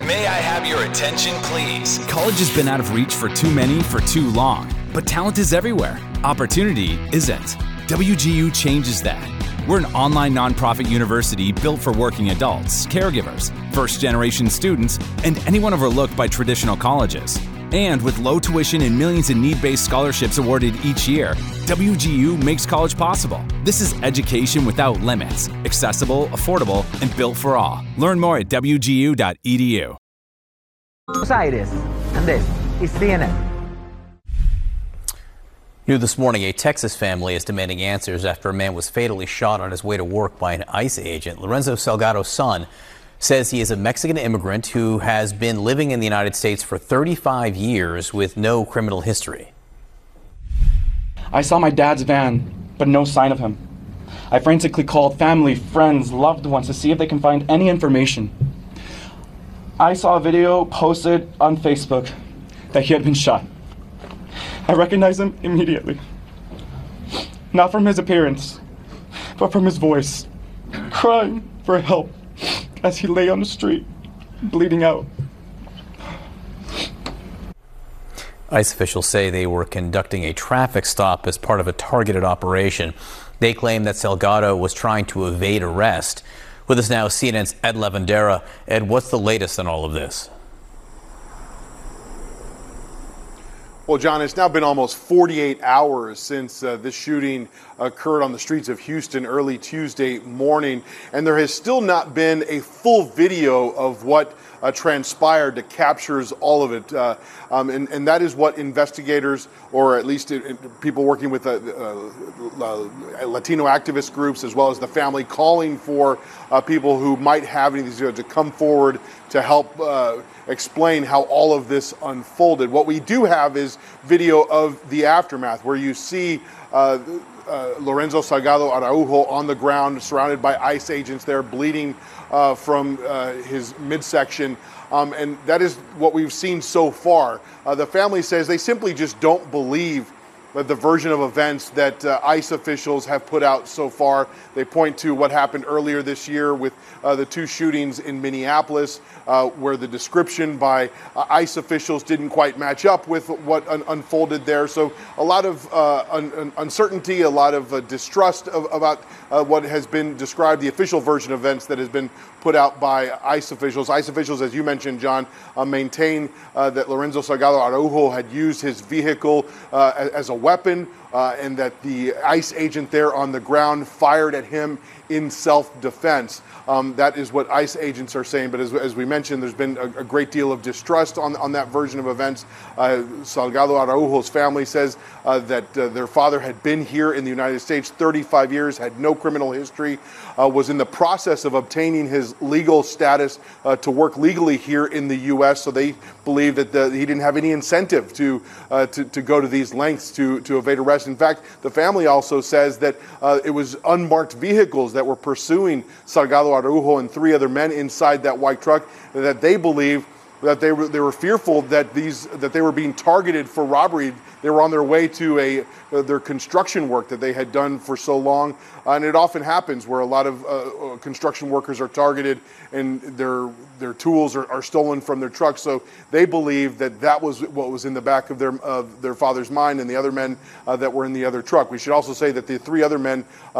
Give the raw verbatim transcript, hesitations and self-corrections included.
May I have your attention, please? College has been out of reach for too many for too long, but talent is everywhere. Opportunity isn't. W G U changes that. We're an online nonprofit university built for working adults, caregivers, first-generation students, and anyone overlooked by traditional colleges. And with low tuition and millions in need-based scholarships awarded each year, W G U makes college possible. This is education without limits, accessible, affordable, and built for all. Learn more at w g u dot e d u. Buenos Aires, and this is C N N. New this morning, a Texas family is demanding answers after a man was fatally shot on his way to work by an ICE agent. Lorenzo Salgado's son says he is a Mexican immigrant who has been living in the United States for thirty-five years with no criminal history. I saw my dad's van, but no sign of him. I frantically called family, friends, loved ones to see if they can find any information. I saw a video posted on Facebook that he had been shot. I recognized him immediately. Not from his appearance, but from his voice, crying for help as he lay on the street, bleeding out. ICE officials say they were conducting a traffic stop as part of a targeted operation. They claim that Salgado was trying to evade arrest. With us now, C N N's Ed Lavandera. Ed, what's the latest on all of this? Well, John, it's now been almost forty-eight hours since uh, this shooting occurred on the streets of Houston early Tuesday morning, and there has still not been a full video of what uh, transpired that captures all of it. Uh, um, and, and that is what investigators, or at least it, it, people working with uh, uh, uh, Latino activist groups, as well as the family, calling for uh, people who might have any of these, you know, to come forward to help uh, explain how all of this unfolded. What we do have is video of the aftermath, where you see uh, uh, Lorenzo Salgado Araujo on the ground, surrounded by ICE agents there, bleeding uh, from uh, his midsection. Um, and that is what we've seen so far. Uh, the family says they simply just don't believe the version of events that uh, ICE officials have put out so far. They point to what happened earlier this year with uh, the two shootings in Minneapolis, uh, where the description by uh, ICE officials didn't quite match up with what un- unfolded there. So a lot of uh, un- un- uncertainty, a lot of uh, distrust of, about uh, what has been described, the official version of events that has been put out by ICE officials. ICE officials, as you mentioned, John, uh, maintain uh, that Lorenzo Salgado Araujo had used his vehicle uh, as, as a weapon, uh, and that the ICE agent there on the ground fired at him in self-defense. Um, that is what ICE agents are saying. But as, as we mentioned, there's been a, a great deal of distrust on, on that version of events. Uh, Salgado Araujo's family says uh, that uh, their father had been here in the United States thirty-five years, had no criminal history, uh, was in the process of obtaining his legal status uh, to work legally here in the U S. So they believe that the, he didn't have any incentive to, uh, to to go to these lengths to, to evade arrest. In fact, the family also says that uh, it was unmarked vehicles that were pursuing Salgado Araujo and three other men inside that white truck, that they believe that they were they were fearful that these that they were being targeted for robbery. They were on their way to a uh, their construction work that they had done for so long, uh, and it often happens where a lot of uh, construction workers are targeted and their their tools are, are stolen from their trucks. So they believe that that was what was in the back of their of their father's mind and the other men uh, that were in the other truck. We should also say that the three other men. Uh,